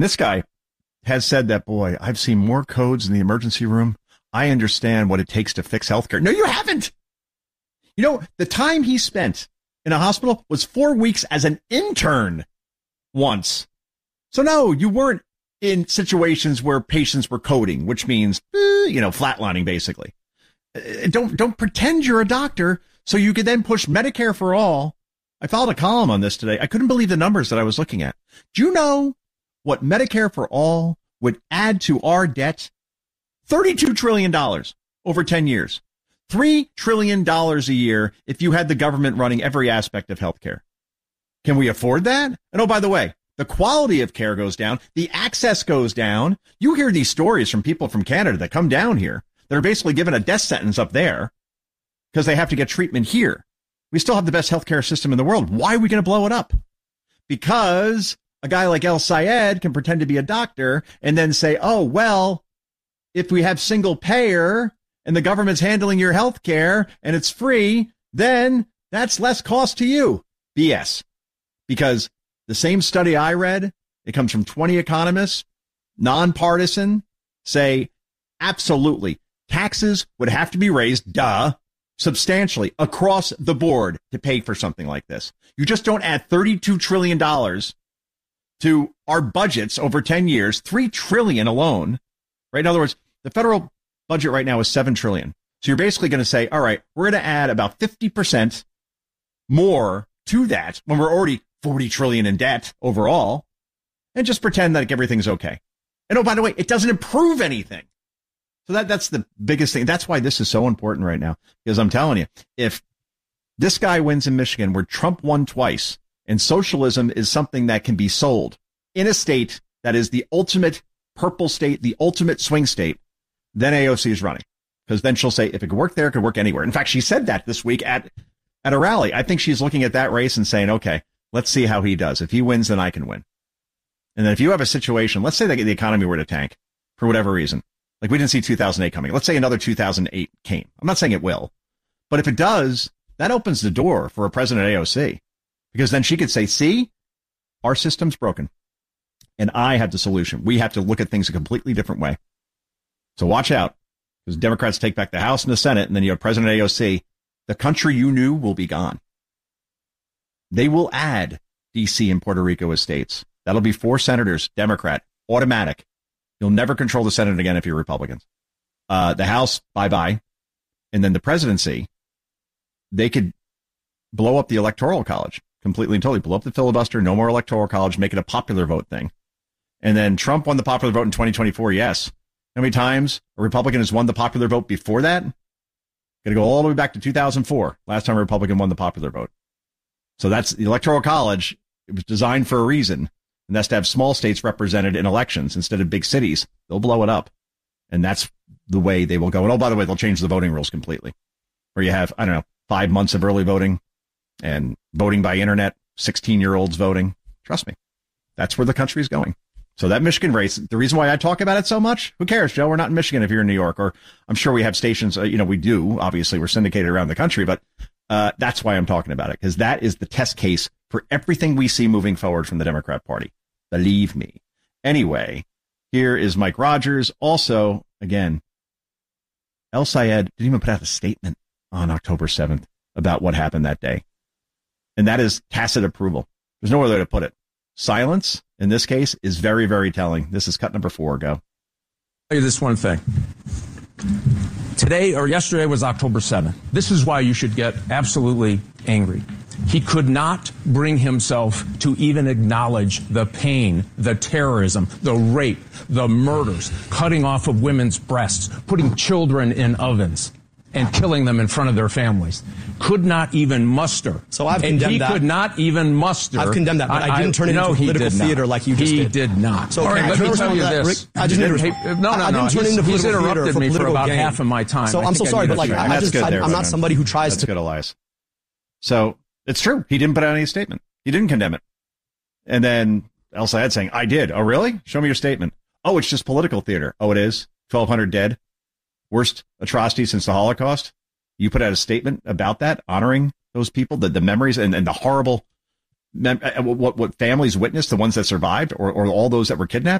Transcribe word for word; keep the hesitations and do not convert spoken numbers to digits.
This guy has said that, boy, I've seen more codes in the emergency room. I understand what it takes to fix healthcare. No, you haven't. You know, the time he spent in a hospital was four weeks as an intern once. So, no, you weren't in situations where patients were coding, which means, eh, you know, flatlining, basically. Uh, don't don't pretend you're a doctor so you could then push Medicare for all. I filed a column on this today. I couldn't believe the numbers that I was looking at. Do you know what Medicare for all would add to our debt? thirty-two trillion dollars over ten years. three trillion dollars a year if you had the government running every aspect of healthcare. Can we afford that? And oh, by the way, the quality of care goes down. The access goes down. You hear these stories from people from Canada that come down here that are basically given a death sentence up there because they have to get treatment here. We still have the best healthcare system in the world. Why are we going to blow it up? Because a guy like El Sayed can pretend to be a doctor and then say, oh, well, if we have single payer and the government's handling your health care and it's free, then that's less cost to you. B S. Because the same study I read, it comes from twenty economists, nonpartisan, say absolutely taxes would have to be raised, duh, substantially across the board to pay for something like this. You just don't add thirty-two trillion dollars to our budgets over ten years, three trillion dollars alone, right? In other words, the federal budget right now is seven trillion dollars. So you're basically going to say, all right, we're going to add about fifty percent more to that when we're already forty trillion dollars in debt overall, and just pretend that everything's okay. And oh, by the way, it doesn't improve anything. So that that's the biggest thing. That's why this is so important right now, because I'm telling you, if this guy wins in Michigan where Trump won twice and socialism is something that can be sold in a state that is the ultimate purple state, the ultimate swing state, then A O C is running, because then she'll say, if it could work there, it could work anywhere. In fact, she said that this week at, at a rally. I think she's looking at that race and saying, okay, let's see how he does. If he wins, then I can win. And then if you have a situation, let's say that the economy were to tank for whatever reason, like we didn't see two thousand eight coming. Let's say another two thousand eight came. I'm not saying it will, but if it does, that opens the door for a president of A O C, because then she could say, see, our system's broken and I have the solution. We have to look at things a completely different way. So watch out, because Democrats take back the House and the Senate, and then you have President of A O C. The country you knew will be gone. They will add D C and Puerto Rico as states. That'll be four senators, Democrat, automatic. You'll never control the Senate again if you're Republicans. Uh, the House, bye-bye. And then the presidency, they could blow up the Electoral College completely and totally. Blow up the filibuster, no more Electoral College, make it a popular vote thing. And then Trump won the popular vote in twenty twenty-four, yes. How many times a Republican has won the popular vote before that? Going to go all the way back to two thousand four, last time a Republican won the popular vote. So that's the Electoral College. It was designed for a reason, and that's to have small states represented in elections instead of big cities. They'll blow it up, and that's the way they will go. And oh, by the way, they'll change the voting rules completely, where you have, I don't know, five months of early voting and voting by internet, sixteen-year-olds voting. Trust me, that's where the country is going. So that Michigan race, the reason why I talk about it so much, who cares, Joe? We're not in Michigan if you're in New York, or I'm sure we have stations, uh, you know, we do. Obviously, we're syndicated around the country, but uh, that's why I'm talking about it, because that is the test case for everything we see moving forward from the Democrat Party. Believe me. Anyway, here is Mike Rogers. Also, again, El Sayed didn't even put out a statement on October seventh about what happened that day. And that is tacit approval. There's no other way to put it. Silence, in this case, is very, very telling. This is cut number four. Go. I'll tell you this one thing. Today or yesterday was October seventh. This is why you should get absolutely angry. He could not bring himself to even acknowledge the pain, the terrorism, the rape, the murders, cutting off of women's breasts, putting children in ovens, and killing them in front of their families. Could not even muster. So I've and condemned he that. He could not even muster. I've condemned that, but I, I didn't turn it no, into political theater not. like you just he did. He did not. So all right, let me tell you this. Rick, I just need to hey, no, no, no. I didn't turn he's, into he's political interrupted for me for about gain. half of my time. So I I'm so sorry, but like, I, I just, I, I'm not somebody who tries That's to. Good, Elias. So it's true. He didn't put out any statement. He didn't condemn it. And then El Sayed saying, I did. Oh, really? Show me your statement. Oh, it's just political theater. Oh, it is? twelve hundred dead? Worst atrocity since the Holocaust? You put out a statement about that, honoring those people, the, the memories and, and the horrible what what families witnessed, the ones that survived, or or all those that were kidnapped.